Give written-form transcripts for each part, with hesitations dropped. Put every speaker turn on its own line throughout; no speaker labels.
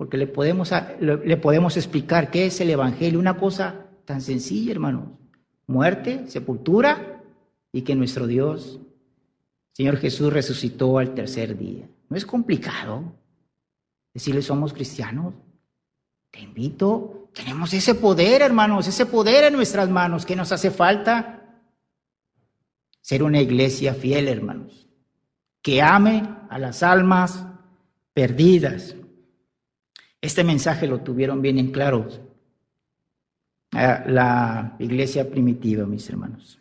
porque le podemos explicar qué es el Evangelio, una cosa tan sencilla, hermanos: muerte, sepultura y que nuestro Dios, Señor Jesús, resucitó al tercer día. No es complicado decirle somos cristianos. Te invito, tenemos ese poder, hermanos, ese poder en nuestras manos. ¿Qué nos hace falta? Ser una iglesia fiel, hermanos, que ame a las almas perdidas. Este mensaje lo tuvieron bien en claro la iglesia primitiva, mis hermanos.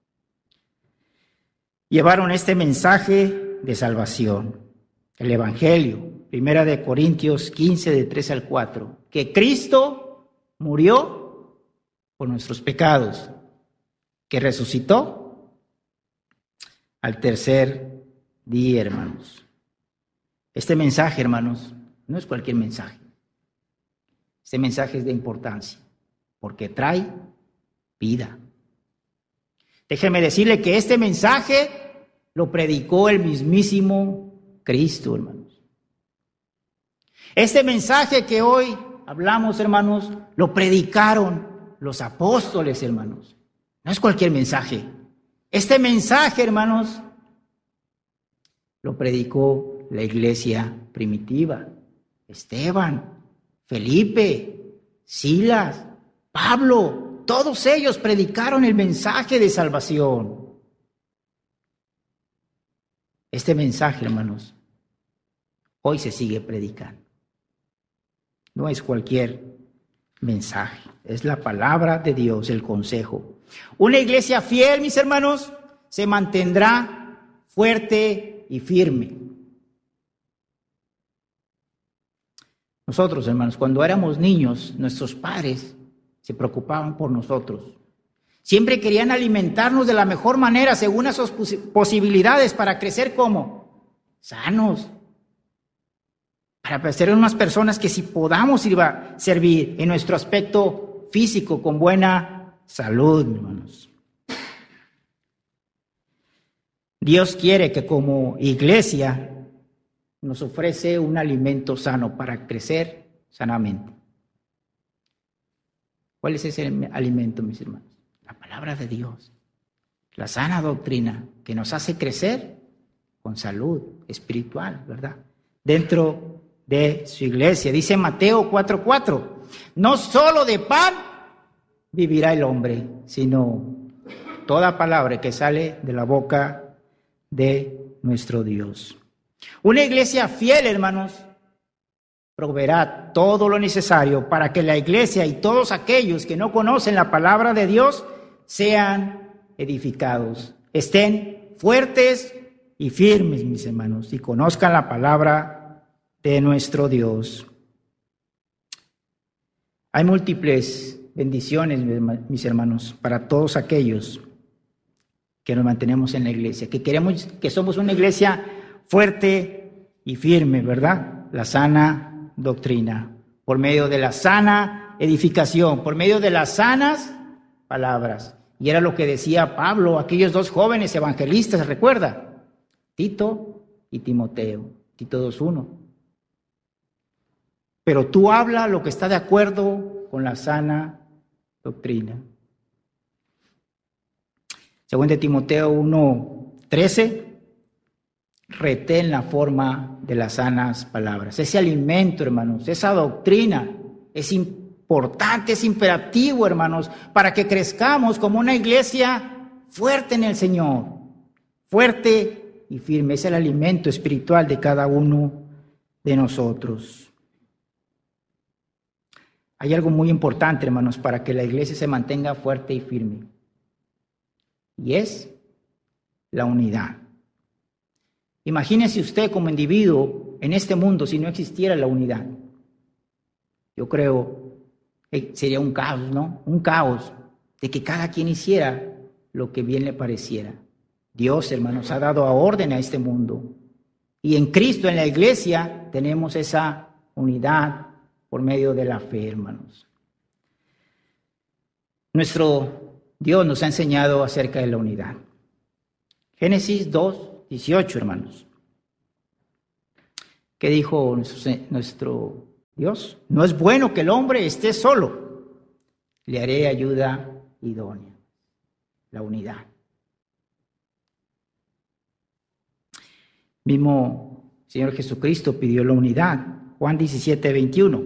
Llevaron este mensaje de salvación, el Evangelio. Primera de Corintios 15, de 3 al 4, que Cristo murió por nuestros pecados, que resucitó al tercer día, hermanos. Este mensaje, hermanos, no es cualquier mensaje. Este mensaje es de importancia, porque trae vida. Déjeme decirle que este mensaje lo predicó el mismísimo Cristo, hermanos. Este mensaje que hoy hablamos, hermanos, lo predicaron los apóstoles, hermanos. No es cualquier mensaje. Este mensaje, hermanos, lo predicó la iglesia primitiva. Esteban, Felipe, Silas, Pablo, todos ellos predicaron el mensaje de salvación. Este mensaje, hermanos, hoy se sigue predicando. No es cualquier mensaje, es la palabra de Dios, el consejo. Una iglesia fiel, mis hermanos, se mantendrá fuerte y firme. Nosotros, hermanos, cuando éramos niños, nuestros padres se preocupaban por nosotros. Siempre querían alimentarnos de la mejor manera, según sus posibilidades, para crecer como sanos, para ser unas personas que si podamos ir a servir en nuestro aspecto físico con buena salud, hermanos. Dios quiere que como iglesia nos ofrece un alimento sano para crecer sanamente. ¿Cuál es ese alimento, mis hermanos? La palabra de Dios, la sana doctrina que nos hace crecer con salud espiritual, ¿verdad? Dentro de su iglesia. Dice Mateo 4:4, no solo de pan vivirá el hombre, sino toda palabra que sale de la boca de nuestro Dios. Una iglesia fiel, hermanos, proveerá todo lo necesario para que la iglesia y todos aquellos que no conocen la palabra de Dios sean edificados, estén fuertes y firmes, mis hermanos, y conozcan la palabra de nuestro Dios. Hay múltiples bendiciones, mis hermanos, para todos aquellos que nos mantenemos en la iglesia, que queremos, que somos una iglesia fuerte y firme, ¿verdad? La sana doctrina, por medio de la sana edificación, por medio de las sanas palabras. Y era lo que decía Pablo, aquellos dos jóvenes evangelistas, ¿recuerda? Tito y Timoteo, Tito 2:1. Pero tú habla lo que está de acuerdo con la sana doctrina. Según de Timoteo 1:13, retén la forma de las sanas palabras. Ese alimento, hermanos, esa doctrina es importante, es imperativo, hermanos, para que crezcamos como una iglesia fuerte en el Señor, fuerte y firme. Es el alimento espiritual de cada uno de nosotros. Hay algo muy importante, hermanos, para que la iglesia se mantenga fuerte y firme. Y es la unidad. Imagínese usted como individuo en este mundo si no existiera la unidad. Yo creo que sería un caos, ¿no? Un caos de que cada quien hiciera lo que bien le pareciera. Dios, hermanos, ha dado orden a este mundo. Y en Cristo, en la iglesia, tenemos esa unidad por medio de la fe, hermanos. Nuestro Dios nos ha enseñado acerca de la unidad. Génesis 2:18, hermanos. ¿Qué dijo nuestro Dios, no es bueno que el hombre esté solo. Le haré ayuda idónea. La unidad. Mismo Señor Jesucristo pidió la unidad. Juan 17:21.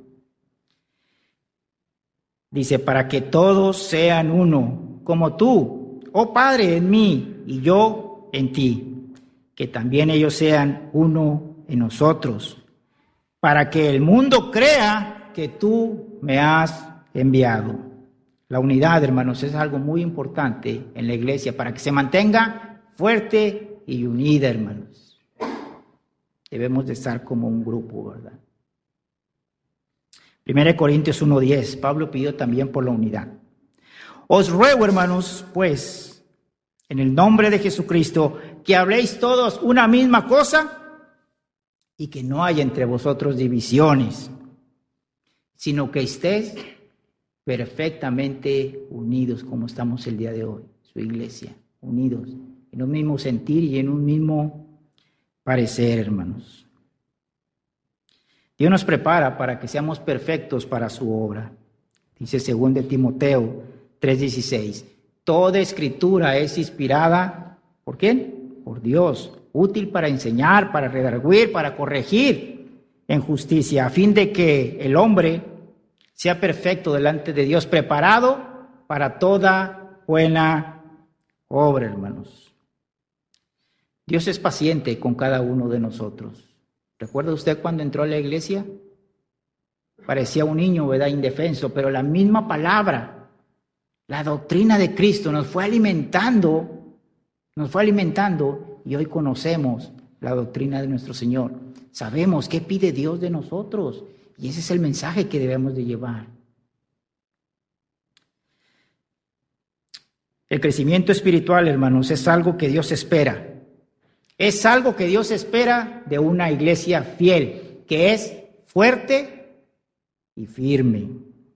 Dice, para que todos sean uno, como tú, oh Padre, en mí y yo en ti, que también ellos sean uno en nosotros, para que el mundo crea que tú me has enviado. La unidad, hermanos, es algo muy importante en la iglesia para que se mantenga fuerte y unida, hermanos. Debemos de estar como un grupo, ¿verdad? 1 Corintios 1:10, Pablo pidió también por la unidad. Os ruego, hermanos, pues, en el nombre de Jesucristo, que habléis todos una misma cosa y que no haya entre vosotros divisiones, sino que estéis perfectamente unidos como estamos el día de hoy, su iglesia, unidos en un mismo sentir y en un mismo parecer, hermanos. Dios nos prepara para que seamos perfectos para su obra. Dice 2 Timoteo 3:16, toda escritura es inspirada, ¿por quién? Por Dios, útil para enseñar, para redarguir, para corregir en justicia, a fin de que el hombre sea perfecto delante de Dios, preparado para toda buena obra, hermanos. Dios es paciente con cada uno de nosotros. ¿Recuerda usted cuando entró a la iglesia? Parecía un niño, ¿verdad? Indefenso, pero la misma palabra, la doctrina de Cristo nos fue alimentando y hoy conocemos la doctrina de nuestro Señor. Sabemos qué pide Dios de nosotros y ese es el mensaje que debemos de llevar. El crecimiento espiritual, hermanos, es algo que Dios espera. Es algo que Dios espera de una iglesia fiel, que es fuerte y firme.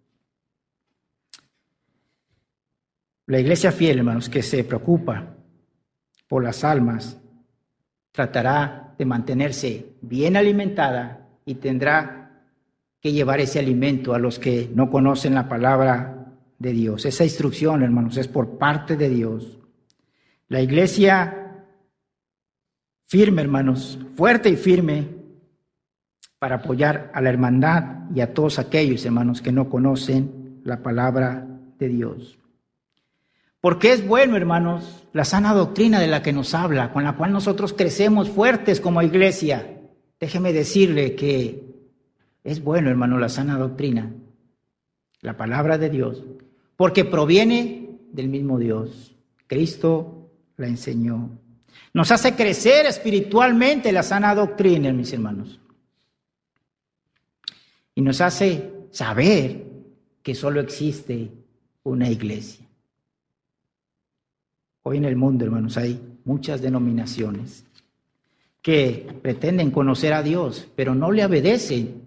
La iglesia fiel, hermanos, que se preocupa por las almas, tratará de mantenerse bien alimentada y tendrá que llevar ese alimento a los que no conocen la palabra de Dios. Esa instrucción, hermanos, es por parte de Dios. La iglesia firme, hermanos, fuerte y firme para apoyar a la hermandad y a todos aquellos, hermanos, que no conocen la palabra de Dios. Porque es bueno, hermanos, la sana doctrina de la que nos habla, con la cual nosotros crecemos fuertes como iglesia. Déjeme decirle que es bueno, hermano, la sana doctrina, la palabra de Dios, porque proviene del mismo Dios. Cristo la enseñó. Nos hace crecer espiritualmente la sana doctrina, mis hermanos. Y nos hace saber que solo existe una iglesia. Hoy en el mundo, hermanos, hay muchas denominaciones que pretenden conocer a Dios, pero no le obedecen.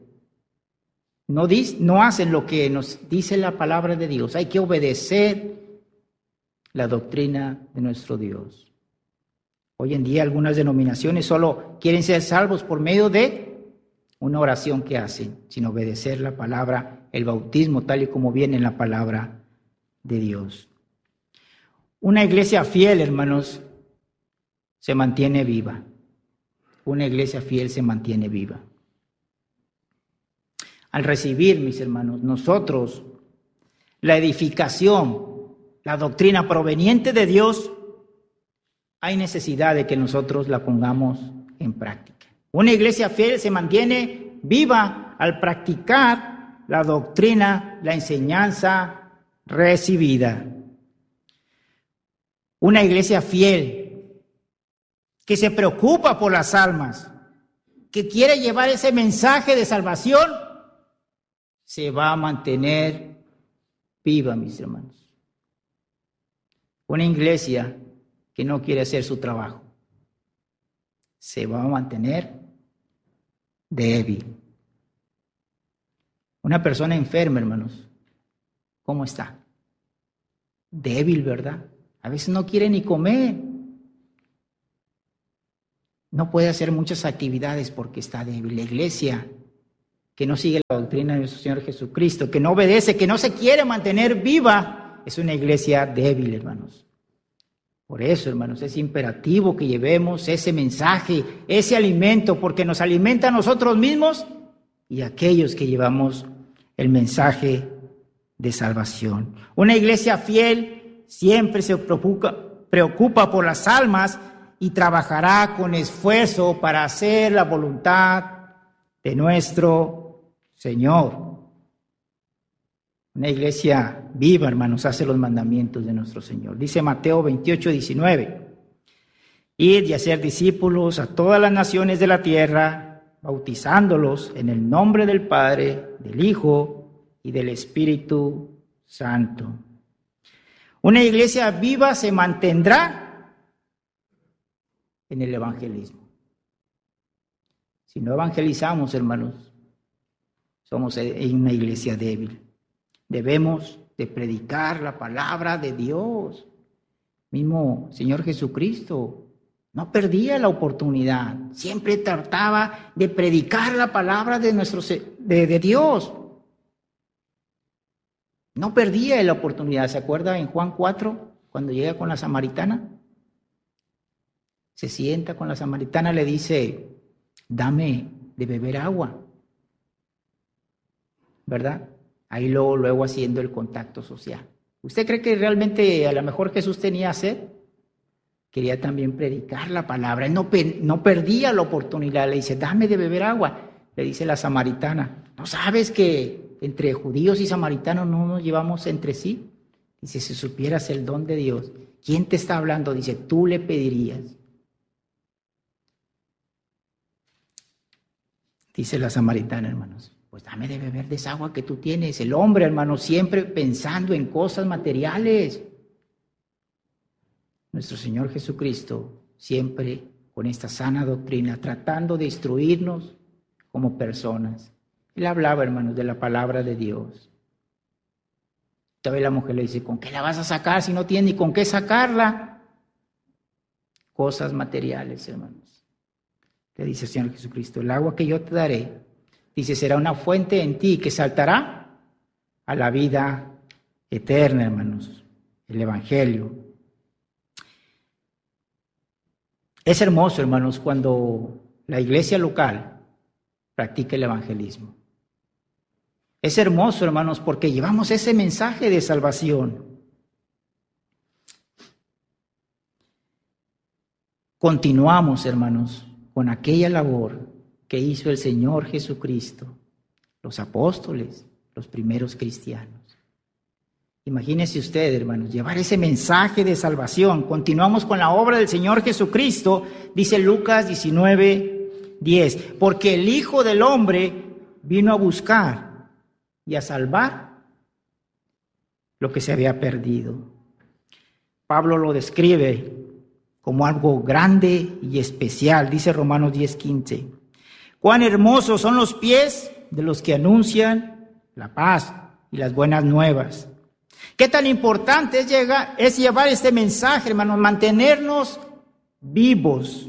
No hacen lo que nos dice la palabra de Dios. Hay que obedecer la doctrina de nuestro Dios. Hoy en día algunas denominaciones solo quieren ser salvos por medio de una oración que hacen, sin obedecer la palabra, el bautismo tal y como viene en la palabra de Dios. Una iglesia fiel, hermanos, se mantiene viva. Una iglesia fiel se mantiene viva. Al recibir, mis hermanos, nosotros la edificación, la doctrina proveniente de Dios, hay necesidad de que nosotros la pongamos en práctica. Una iglesia fiel se mantiene viva al practicar la doctrina, la enseñanza recibida. Una iglesia fiel que se preocupa por las almas, que quiere llevar ese mensaje de salvación, se va a mantener viva, mis hermanos. Una iglesia que no quiere hacer su trabajo se va a mantener débil. Una persona enferma, hermanos, ¿cómo está? Débil, ¿verdad? A veces no quiere ni comer. No puede hacer muchas actividades porque está débil. La iglesia que no sigue la doctrina de nuestro Señor Jesucristo, que no obedece, que no se quiere mantener viva, es una iglesia débil, hermanos. Por eso, hermanos, es imperativo que llevemos ese mensaje, ese alimento, porque nos alimenta a nosotros mismos y a aquellos que llevamos el mensaje de salvación. Una iglesia fiel siempre se preocupa por las almas y trabajará con esfuerzo para hacer la voluntad de nuestro Señor. Una iglesia viva, hermanos, hace los mandamientos de nuestro Señor. Dice Mateo 28:19. Id y hacer discípulos a todas las naciones de la tierra, bautizándolos en el nombre del Padre, del Hijo y del Espíritu Santo. Una iglesia viva se mantendrá en el evangelismo. Si no evangelizamos, hermanos, somos una iglesia débil. Debemos de predicar la palabra de Dios. Mismo Señor Jesucristo no perdía la oportunidad. Siempre trataba de predicar la palabra de Dios. No perdía la oportunidad. ¿Se acuerda en Juan 4, cuando llega con la samaritana? Se sienta con la samaritana, le dice, dame de beber agua. ¿Verdad? Ahí luego haciendo el contacto social. ¿Usted cree que realmente a lo mejor Jesús tenía sed? Quería también predicar la palabra. Él no perdía la oportunidad. Le dice, dame de beber agua. Le dice la samaritana, ¿no sabes que entre judíos y samaritanos no nos llevamos entre sí? Dice, si supieras el don de Dios, ¿quién te está hablando? Dice, tú le pedirías. Dice la samaritana, hermanos, pues dame de beber de esa agua que tú tienes. El hombre, hermano, siempre pensando en cosas materiales. Nuestro Señor Jesucristo, siempre con esta sana doctrina, tratando de instruirnos como personas. Él hablaba, hermanos, de la palabra de Dios. Todavía la mujer le dice, ¿con qué la vas a sacar si no tienes ni con qué sacarla? Cosas materiales, hermanos. Le dice el Señor Jesucristo, el agua que yo te daré, dice, será una fuente en ti que saltará a la vida eterna, hermanos. El Evangelio. Es hermoso, hermanos, cuando la iglesia local practica el evangelismo. Es hermoso, hermanos, porque llevamos ese mensaje de salvación. Continuamos, hermanos, con aquella labor que hizo el Señor Jesucristo, los apóstoles, los primeros cristianos. Imagínense usted, hermanos, llevar ese mensaje de salvación. Continuamos con la obra del Señor Jesucristo, dice Lucas 19:10, porque el Hijo del Hombre vino a buscar y a salvar lo que se había perdido. Pablo lo describe como algo grande y especial, dice Romanos 10:15. Cuán hermosos son los pies de los que anuncian la paz y las buenas nuevas. Qué tan importante es llevar este mensaje, hermanos, mantenernos vivos.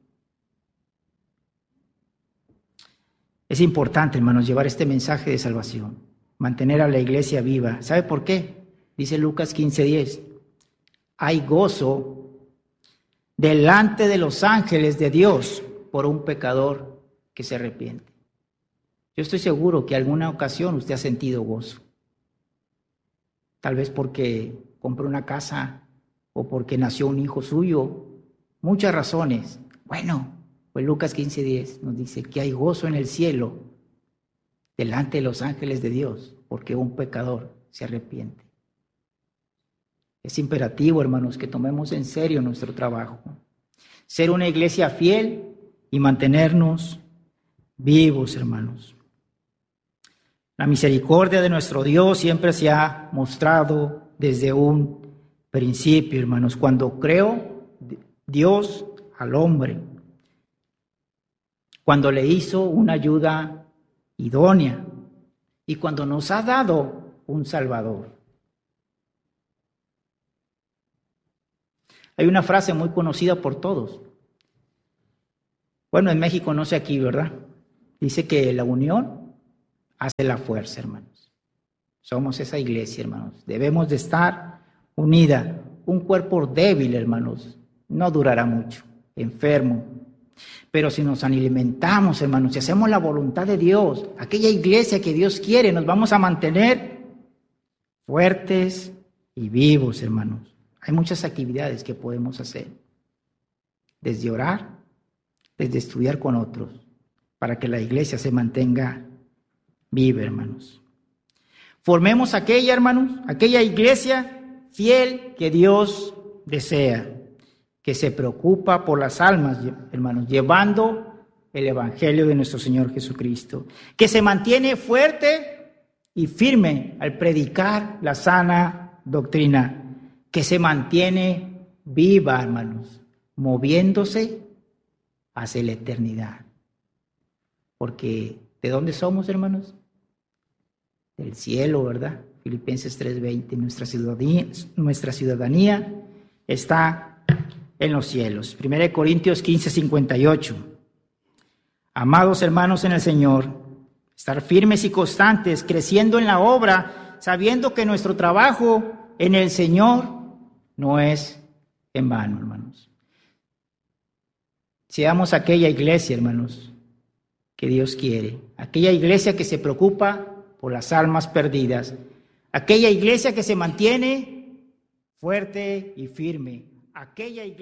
Es importante, hermanos, llevar este mensaje de salvación, mantener a la iglesia viva. ¿Sabe por qué? Dice Lucas 15:10. Hay gozo delante de los ángeles de Dios por un pecador que se arrepiente. Yo estoy seguro que alguna ocasión usted ha sentido gozo. Tal vez porque compró una casa o porque nació un hijo suyo. Muchas razones. Bueno, pues Lucas 15:10 nos dice que hay gozo en el cielo delante de los ángeles de Dios porque un pecador se arrepiente. Es imperativo, hermanos, que tomemos en serio nuestro trabajo. Ser una iglesia fiel y mantenernos vivos, hermanos. La misericordia de nuestro Dios siempre se ha mostrado desde un principio, hermanos. Cuando creó Dios al hombre, cuando le hizo una ayuda idónea y cuando nos ha dado un Salvador. Hay una frase muy conocida por todos. Bueno, en México no sé aquí, ¿verdad? Dice que la unión hace la fuerza, hermanos. Somos esa iglesia, hermanos. Debemos de estar unida. Un cuerpo débil, hermanos, no durará mucho, enfermo. Pero si nos alimentamos, hermanos, si hacemos la voluntad de Dios, aquella iglesia que Dios quiere, nos vamos a mantener fuertes y vivos, hermanos. Hay muchas actividades que podemos hacer. Desde orar, desde estudiar con otros, para que la iglesia se mantenga viva, hermanos. Formemos aquella, hermanos, aquella iglesia fiel que Dios desea, que se preocupa por las almas, hermanos, llevando el evangelio de nuestro Señor Jesucristo, que se mantiene fuerte y firme al predicar la sana doctrina, que se mantiene viva, hermanos, moviéndose hacia la eternidad. Porque, ¿de dónde somos, hermanos? Del cielo, ¿verdad? Filipenses 3:20, nuestra ciudadanía está en los cielos. 1 Corintios 15:58. Amados hermanos en el Señor, estar firmes y constantes, creciendo en la obra, sabiendo que nuestro trabajo en el Señor no es en vano, hermanos. Seamos aquella iglesia, hermanos, que Dios quiere, aquella iglesia que se preocupa por las almas perdidas, aquella iglesia que se mantiene fuerte y firme, aquella iglesia